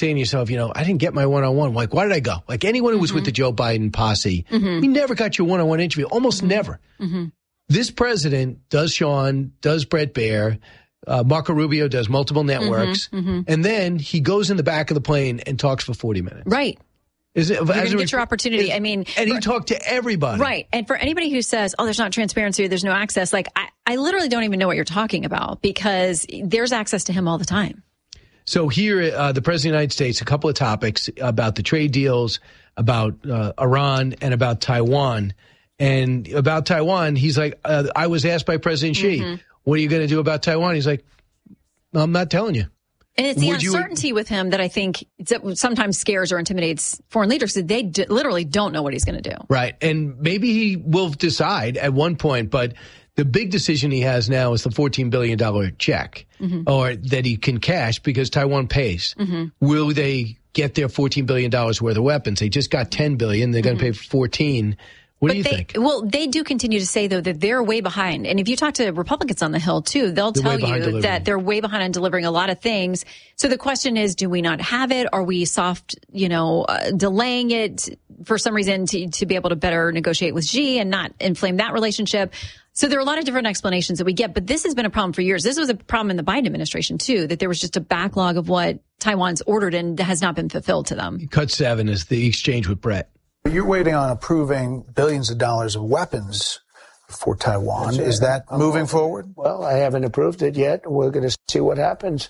saying to yourself, I didn't get my one-on-one. Like, why did I go? Like anyone who was with the Joe Biden posse, we never got your one-on-one interview. Almost never. This president does Sean, does Brett Baer, Marco Rubio does multiple networks, and then he goes in the back of the plane and talks for 40 minutes. Right. You're going to get your opportunity. And he talked to everybody. Right. And for anybody who says, there's not transparency, there's no access, like I literally don't even know what you're talking about because there's access to him all the time. So here, the President of the United States, a couple of topics about the trade deals, about Iran, and about Taiwan. And about Taiwan, he's like, I was asked by President Xi, what are you going to do about Taiwan? He's like, I'm not telling you. And it's the uncertainty with him that I think sometimes scares or intimidates foreign leaders. They literally don't know what he's going to do. Right. And maybe he will decide at one point, but the big decision he has now is the $14 billion check or that he can cash because Taiwan pays. Will they get their $14 billion worth of weapons? They just got $10 billion. They're going to pay for $14. What do you think? Well, they do continue to say, though, that they're way behind. And if you talk to Republicans on the Hill, too, they'll tell you that they're way behind on delivering a lot of things. So the question is, do we not have it? Are we soft, delaying it for some reason to be able to better negotiate with Xi and not inflame that relationship? So there are a lot of different explanations that we get, but this has been a problem for years. This was a problem in the Biden administration, too, that there was just a backlog of what Taiwan's ordered and has not been fulfilled to them. Cut 7 is the exchange with Brett. You're waiting on approving billions of dollars of weapons for Taiwan. Is that moving forward? Well, I haven't approved it yet. We're going to see what happens.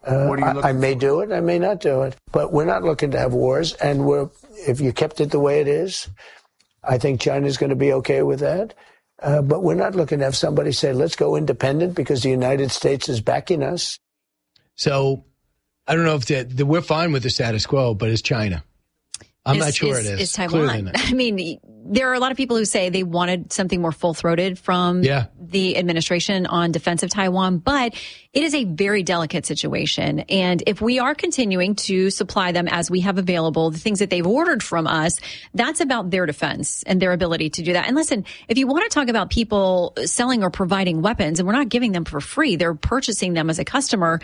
I may do it. I may not do it. But we're not looking to have wars. And if you kept it the way it is, I think China's going to be okay with that. But we're not looking to have somebody say, let's go independent because the United States is backing us. So I don't know if we're fine with the status quo, but it's China. I'm not sure it is. Is Taiwan. I mean, there are a lot of people who say they wanted something more full-throated from the administration on defense of Taiwan, but it is a very delicate situation. And if we are continuing to supply them as we have available, the things that they've ordered from us, that's about their defense and their ability to do that. And listen, if you want to talk about people selling or providing weapons, and we're not giving them for free, they're purchasing them as a customer.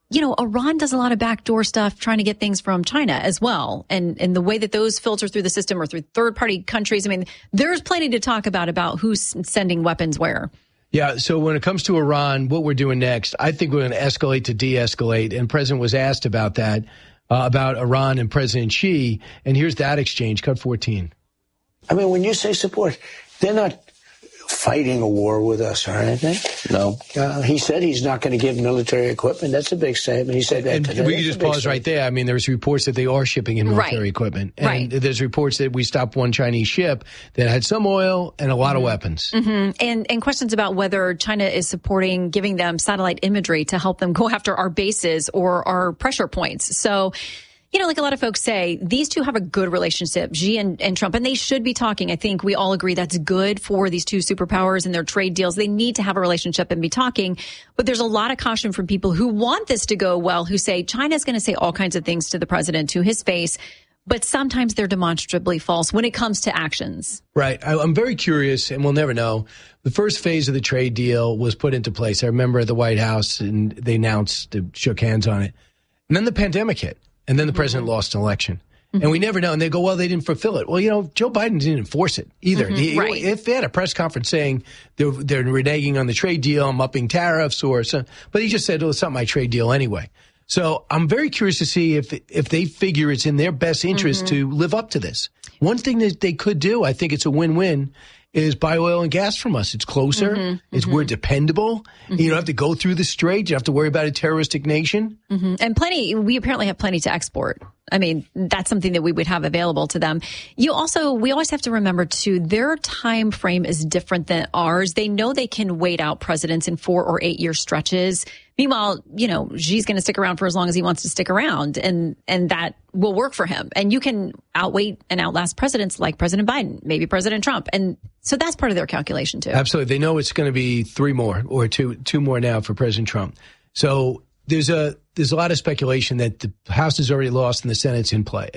Iran does a lot of backdoor stuff trying to get things from China as well. And the way that those filter through the system or through third-party countries, I mean, there's plenty to talk about who's sending weapons where. Yeah, so when it comes to Iran, what we're doing next, I think we're going to escalate to de-escalate. And the president was asked about that, about Iran and President Xi. And here's that exchange, cut 14. I mean, when you say support, they're not fighting a war with us or anything. No. He said he's not going to give military equipment. That's a big statement. He said that and today. We can just pause right there. I mean, there's reports that they are shipping in military equipment. And there's reports that we stopped one Chinese ship that had some oil and a lot of weapons. And questions about whether China is supporting giving them satellite imagery to help them go after our bases or our pressure points. So, like a lot of folks say, these two have a good relationship, Xi and Trump, and they should be talking. I think we all agree that's good for these two superpowers and their trade deals. They need to have a relationship and be talking. But there's a lot of caution from people who want this to go well, who say China's going to say all kinds of things to the president, to his face. But sometimes they're demonstrably false when it comes to actions. Right. I'm very curious, and we'll never know. The first phase of the trade deal was put into place. I remember at the White House, and they announced, they shook hands on it. And then the pandemic hit. And then the president lost an election. And we never know. And they go, well, they didn't fulfill it. Well, Joe Biden didn't enforce it either. If they had a press conference saying they're reneging on the trade deal, I'm upping tariffs or something. But he just said, it's not my trade deal anyway. So I'm very curious to see if they figure it's in their best interest to live up to this. One thing that they could do, I think it's a win-win, is buy oil and gas from us. It's closer. We're dependable. You don't have to go through the strait. You don't have to worry about a terroristic nation. And we apparently have plenty to export. I mean, that's something that we would have available to them. We always have to remember too, their time frame is different than ours. They know they can wait out presidents in 4 or 8 year stretches. Meanwhile, Xi's going to stick around for as long as he wants to stick around, and that will work for him. And you can outwait and outlast presidents like President Biden, maybe President Trump. And so that's part of their calculation too. Absolutely. They know it's going to be 3 more or two more now for President Trump. So there's a lot of speculation that the House has already lost and the Senate's in play.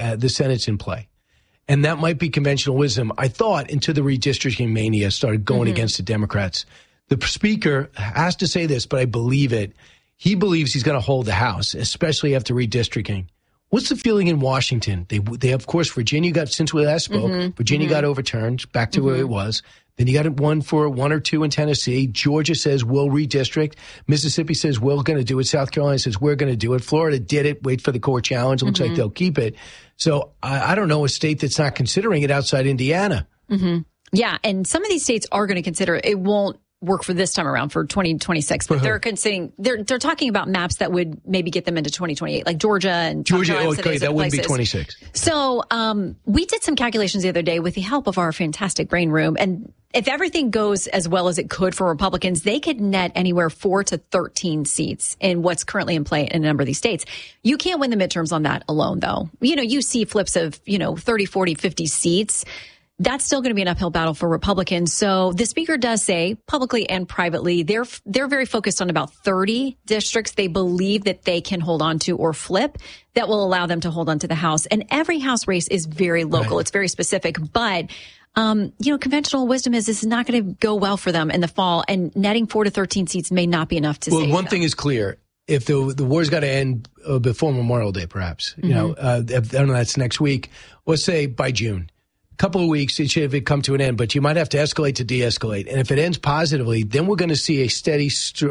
And that might be conventional wisdom. I thought until the redistricting mania started going against the Democrats. The speaker has to say this, but I believe it. He believes he's going to hold the House, especially after redistricting. What's the feeling in Washington? They of course, Virginia got, since we last spoke, Virginia got overturned back to where it was. Then you got one or two in Tennessee. Georgia says we'll redistrict. Mississippi says we're going to do it. South Carolina says we're going to do it. Florida did it. Wait for the court challenge. It looks like they'll keep it. So I don't know a state that's not considering it outside Indiana. Yeah, and some of these states are going to consider it. It won't work for this time around for 2026, but they're considering, they're talking about maps that would maybe get them into 2028, like Georgia and Georgia. Okay, that wouldn't be 26. So we did some calculations the other day with the help of our fantastic brain room, and if everything goes as well as it could for Republicans, they could net anywhere 4 to 13 seats in what's currently in play in a number of these states. You can't win the midterms on that alone, though. You see flips of 30, 40, 50 seats. That's still going to be an uphill battle for Republicans. So the speaker does say publicly and privately, they're very focused on about 30 districts they believe that they can hold on to or flip that will allow them to hold on to the House. And every House race is very local. Right. It's very specific. But, conventional wisdom is this is not going to go well for them in the fall. And netting 4 to 13 seats may not be enough to save one them. thing is clear. If the war's got to end before Memorial Day, perhaps, I don't know, that's next week. Let's say by June. Couple of weeks, it should have come to an end, but you might have to escalate to de-escalate. And if it ends positively, then we're going to see a steady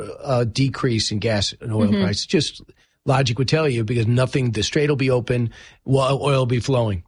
decrease in gas and oil prices. Just logic would tell you, because the strait will be open, while oil will be flowing.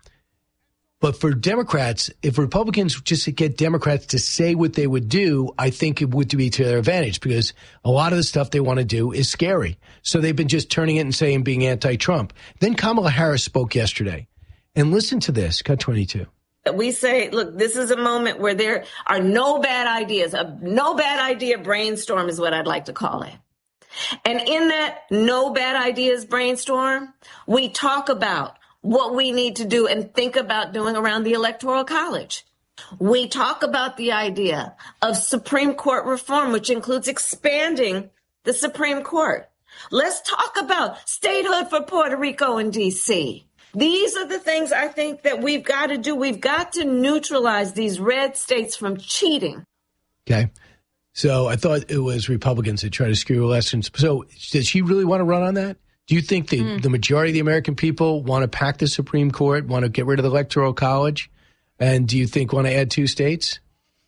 But for Democrats, if Republicans just get Democrats to say what they would do, I think it would be to their advantage, because a lot of the stuff they want to do is scary. So they've been just turning it and saying being anti-Trump. Then Kamala Harris spoke yesterday. And listen to this, cut 22. We say, look, this is a moment where there are no bad ideas. A no bad idea brainstorm is what I'd like to call it. And in that no bad ideas brainstorm, we talk about what we need to do and think about doing around the Electoral College. We talk about the idea of Supreme Court reform, which includes expanding the Supreme Court. Let's talk about statehood for Puerto Rico and D.C. These are the things I think that we've got to do. We've got to neutralize these red states from cheating. Okay. So I thought it was Republicans that try to skew elections. So does she really want to run on that? Do you think the majority of the American people want to pack the Supreme Court, want to get rid of the Electoral College? And do you think want to add 2 states?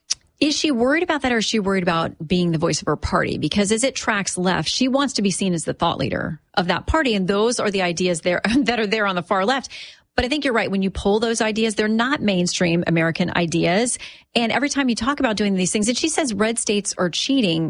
Is she worried about that, or is she worried about being the voice of her party? Because as it tracks left, she wants to be seen as the thought leader of that party. And those are the ideas there that are there on the far left. But I think you're right. When you poll those ideas, they're not mainstream American ideas. And every time you talk about doing these things, and she says red states are cheating,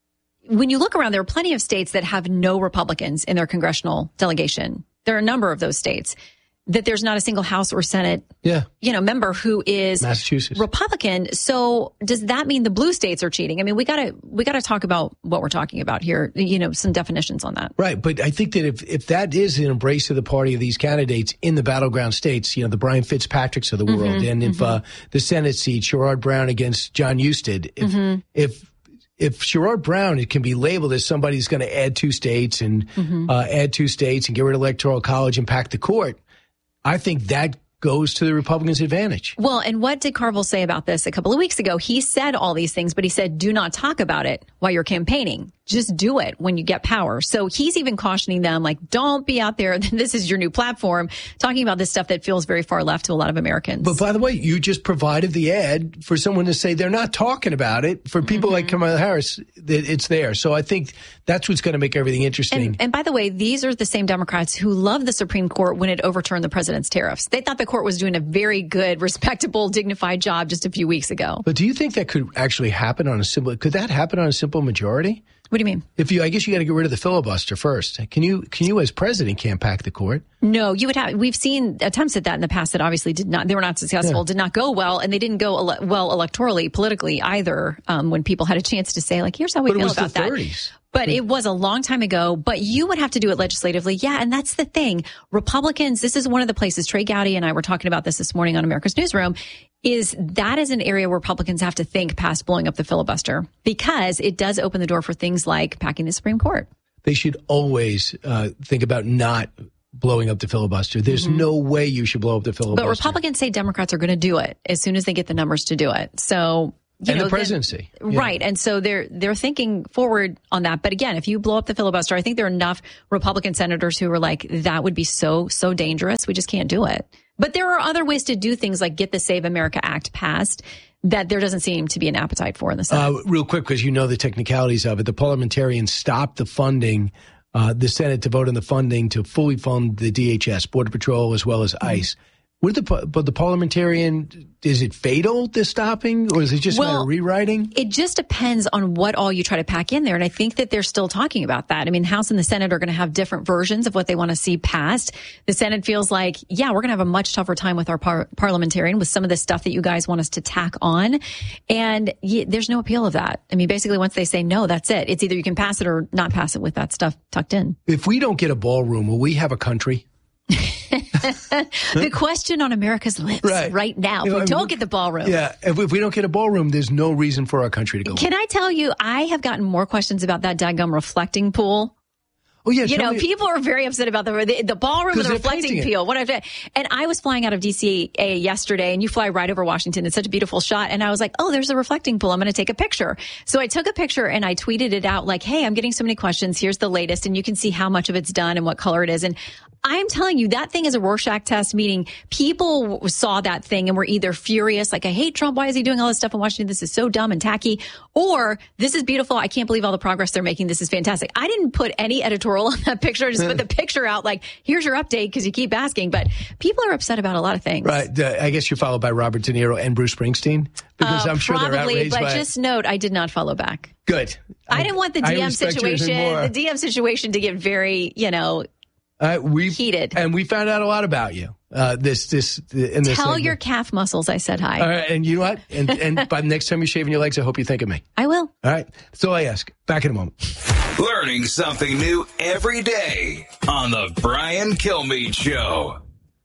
when you look around, there are plenty of states that have no Republicans in their congressional delegation. There are a number of those states that there's not a single House or Senate, member who is Massachusetts Republican. So does that mean the blue states are cheating? I mean, we gotta talk about what we're talking about here. Some definitions on that. Right, but I think that if that is an embrace of the party of these candidates in the battleground states, the Brian Fitzpatricks of the world, and if the Senate seat, Sherrod Brown against John Husted, if Sherrod Brown, it can be labeled as somebody who's going to add 2 states and add 2 states and get rid of Electoral College and pack the court, I think that goes to the Republicans' advantage. Well, and what did Carville say about this a couple of weeks ago? He said all these things, but he said, do not talk about it while you're campaigning. Just do it when you get power. So he's even cautioning them, like, don't be out there. This is your new platform, talking about this stuff that feels very far left to a lot of Americans. But by the way, you just provided the ad for someone to say they're not talking about it. For people like Kamala Harris, it's there. So I think that's what's going to make everything interesting. And by the way, these are the same Democrats who love the Supreme Court when it overturned the president's tariffs. They thought the court was doing a very good, respectable, dignified job just a few weeks ago. But do you think that could actually happen on a simple majority? What do you mean? I guess you got to get rid of the filibuster first. Can you as president can't pack the court? No, you would have. We've seen attempts at that in the past that obviously they were not successful, did not go well, and they didn't go well electorally, politically either. When people had a chance to say, like, here's how we feel about that. 30s. But it was a long time ago. But you would have to do it legislatively. Yeah, and that's the thing. Republicans, this is one of the places, Trey Gowdy and I were talking about this morning on America's Newsroom, is an area where Republicans have to think past blowing up the filibuster, because it does open the door for things like packing the Supreme Court. They should always think about not blowing up the filibuster. There's no way you should blow up the filibuster. But Republicans say Democrats are going to do it as soon as they get the numbers to do it. So the presidency. Right. And so they're thinking forward on that. But again, if you blow up the filibuster, I think there are enough Republican senators who are like, that would be so dangerous. We just can't do it. But there are other ways to do things like get the Save America Act passed that there doesn't seem to be an appetite for in the Senate. Real quick, because you know the technicalities of it, the parliamentarians stopped the funding, the Senate to vote on the funding to fully fund the DHS, Border Patrol, as well as ICE. But the parliamentarian, is it fatal, this stopping, or is it just a matter of rewriting? It just depends on what all you try to pack in there. And I think that they're still talking about that. I mean, House and the Senate are going to have different versions of what they want to see passed. The Senate feels like, we're going to have a much tougher time with our parliamentarian with some of the stuff that you guys want us to tack on. And there's no appeal of that. I mean, basically, once they say no, that's it. It's either you can pass it or not pass it with that stuff tucked in. If we don't get a ballroom, will we have a country? The question on America's lips right now. If we don't get the ballroom. Yeah. If we don't get a ballroom, there's no reason for our country to go. Can I tell you, I have gotten more questions about that daggum reflecting pool. Oh, yeah. People are very upset about the ballroom and the reflecting pool. And I was flying out of DC yesterday, and you fly right over Washington. It's such a beautiful shot. And I was like, oh, there's a reflecting pool. I'm going to take a picture. So I took a picture and I tweeted it out like, hey, I'm getting so many questions. Here's the latest. And you can see how much of it's done and what color it is. And I'm telling you, that thing is a Rorschach test, meaning people saw that thing and were either furious, like, I hate Trump. Why is he doing all this stuff in Washington? This is so dumb and tacky. Or this is beautiful. I can't believe all the progress they're making. This is fantastic. I didn't put any editorial on that picture. I just put the picture out like, here's your update because you keep asking. But people are upset about a lot of things. Right. I guess you're followed by Robert De Niro and Bruce Springsteen because I'm sure they're outraged by it. But just note, I did not follow back. Good. I didn't want the DM situation to get very, heated. And we found out a lot about you. Tell your calf muscles I said hi. All right, and you know what? And by the next time you're shaving your legs, I hope you think of me. I will. All right. That's all I ask. Back in a moment. Learning something new every day on the Brian Kilmeade Show.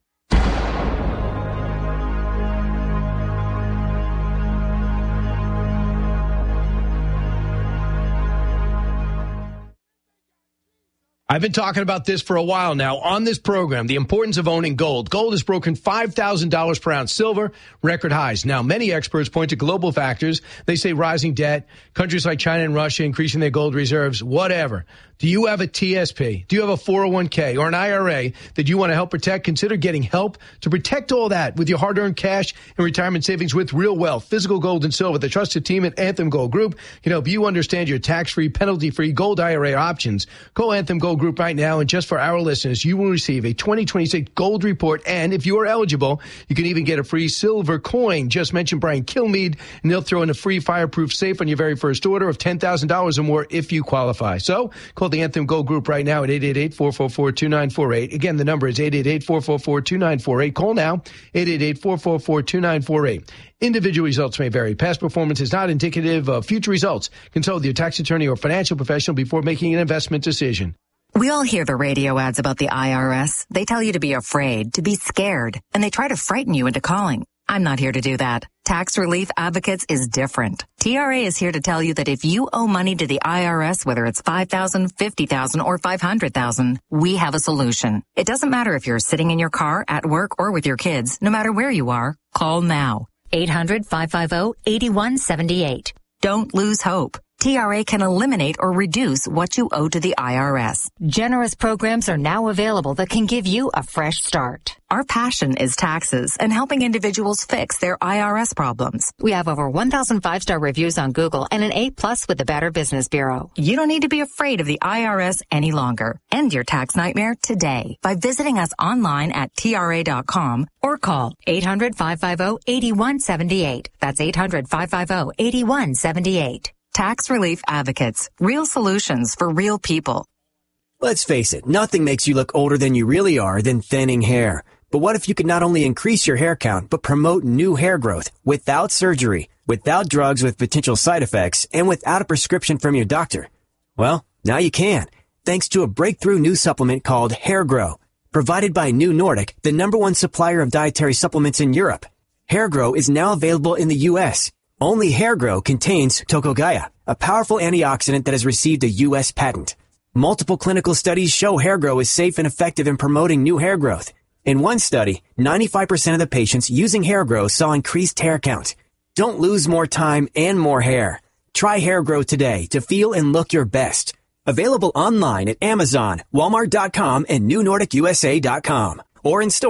I've been talking about this for a while now on this program, the importance of owning gold. Gold has broken $5,000 per ounce silver, record highs. Now, many experts point to global factors. They say rising debt, countries like China and Russia increasing their gold reserves, whatever. Do you have a TSP? Do you have a 401k or an IRA that you want to help protect? Consider getting help to protect all that with your hard-earned cash and retirement savings with Real Wealth. Physical gold and silver. The trusted team at Anthem Gold Group can help you understand your tax-free, penalty-free gold IRA options. Call Anthem Gold Group right now, and just for our listeners, you will receive a 2026 gold report, and if you are eligible, you can even get a free silver coin. Just mention Brian Kilmeade, and they'll throw in a free fireproof safe on your very first order of $10,000 or more if you qualify. So call the Anthem Gold Group right now at 888-444-2948. Again, the number is 888-444-2948. Call now, 888-444-2948. Individual results may vary. Past performance is not indicative of future results. Consult with your tax attorney or financial professional before making an investment decision. We all hear the radio ads about the IRS. They tell you to be afraid, to be scared, and they try to frighten you into calling. I'm not here to do that. Tax Relief Advocates is different. TRA is here to tell you that if you owe money to the IRS, whether it's $5,000, $50,000, or $500,000, we have a solution. It doesn't matter if you're sitting in your car, at work, or with your kids. No matter where you are, call now. 800-550-8178. Don't lose hope. TRA can eliminate or reduce what you owe to the IRS. Generous programs are now available that can give you a fresh start. Our passion is taxes and helping individuals fix their IRS problems. We have over 1,000 5-star reviews on Google and an A+ with the Better Business Bureau. You don't need to be afraid of the IRS any longer. End your tax nightmare today by visiting us online at TRA.com or call 800-550-8178. That's 800-550-8178. Tax Relief Advocates. Real solutions for real people. Let's face it, nothing makes you look older than you really are than thinning hair. But what if you could not only increase your hair count, but promote new hair growth without surgery, without drugs with potential side effects, and without a prescription from your doctor? Well, now you can, thanks to a breakthrough new supplement called Hair Grow, provided by New Nordic, the #1 supplier of dietary supplements in Europe. Hair Grow is now available in the U.S. Only Hair Grow contains Tocogaya, a powerful antioxidant that has received a U.S. patent. Multiple clinical studies show Hair Grow is safe and effective in promoting new hair growth. In one study, 95% of the patients using Hair Grow saw increased hair count. Don't lose more time and more hair. Try Hair Growth today to feel and look your best. Available online at Amazon, Walmart.com, and NewNordicUSA.com. Or in store.